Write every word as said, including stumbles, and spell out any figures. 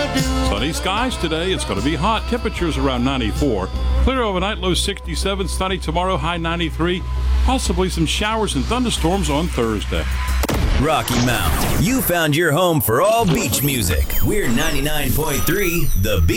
Sunny skies today. It's going to be hot. Temperatures around ninety-four. Clear overnight, low sixty-seven. Sunny tomorrow, high ninety-three. Possibly some showers and thunderstorms on Thursday. Rocky Mount, you found your home for all beach music. We're ninety-nine point three The Beach.